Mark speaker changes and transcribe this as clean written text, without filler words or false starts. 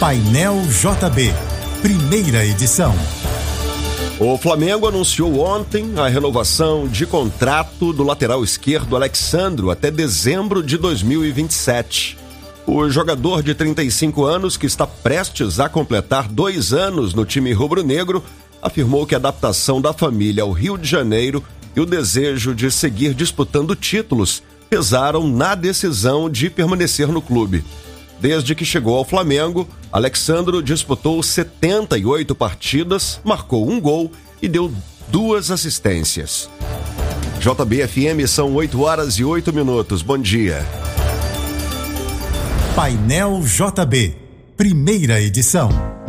Speaker 1: Painel JB, primeira edição.
Speaker 2: O Flamengo anunciou ontem a renovação de contrato do lateral esquerdo Alexandro até dezembro de 2027. O jogador de 35 anos, que está prestes a completar 2 anos no time rubro-negro, afirmou que a adaptação da família ao Rio de Janeiro e o desejo de seguir disputando títulos pesaram na decisão de permanecer no clube. Desde que chegou ao Flamengo, Alexandro disputou 78 partidas, marcou 1 gol e deu 2 assistências. JB-FM, são 8h08. Bom dia.
Speaker 1: Painel JB, primeira edição.